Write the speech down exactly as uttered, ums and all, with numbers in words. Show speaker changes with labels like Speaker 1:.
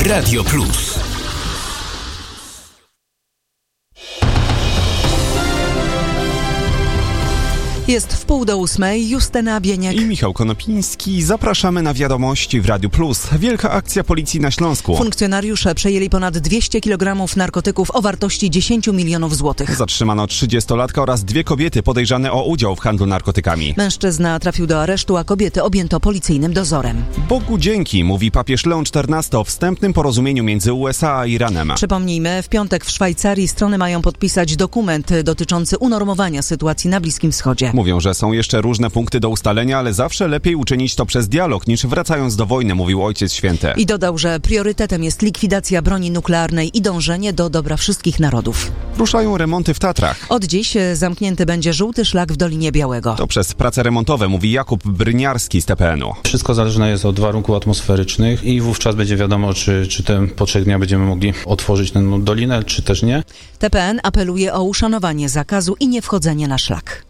Speaker 1: Radio Plus.
Speaker 2: Jest w pół do ósmej, Justyna Bieniek
Speaker 3: i Michał Konopiński. Zapraszamy na wiadomości w Radiu Plus. Wielka akcja policji na Śląsku.
Speaker 2: Funkcjonariusze przejęli ponad dwieście kilogramów narkotyków o wartości dziesięć milionów złotych.
Speaker 3: Zatrzymano trzydziestolatka oraz dwie kobiety podejrzane o udział w handlu narkotykami.
Speaker 2: Mężczyzna trafił do aresztu, a kobiety objęto policyjnym dozorem.
Speaker 3: Bogu dzięki, mówi papież Leon czternasty o wstępnym porozumieniu między U S A a Iranem.
Speaker 2: Przypomnijmy, w piątek w Szwajcarii strony mają podpisać dokument dotyczący unormowania sytuacji na Bliskim Wschodzie.
Speaker 3: Mówią, że są jeszcze różne punkty do ustalenia, ale zawsze lepiej uczynić to przez dialog niż wracając do wojny, mówił Ojciec Święty.
Speaker 2: I dodał, że priorytetem jest likwidacja broni nuklearnej i dążenie do dobra wszystkich narodów.
Speaker 3: Ruszają remonty w Tatrach.
Speaker 2: Od dziś zamknięty będzie żółty szlak w Dolinie Białego.
Speaker 3: To przez prace remontowe, mówi Jakub Bryniarski z T P N u.
Speaker 4: Wszystko zależne jest od warunków atmosferycznych i wówczas będzie wiadomo, czy, czy te po trzech dniach będziemy mogli otworzyć tę dolinę, czy też nie.
Speaker 2: T P N apeluje o uszanowanie zakazu i nie wchodzenie na szlak.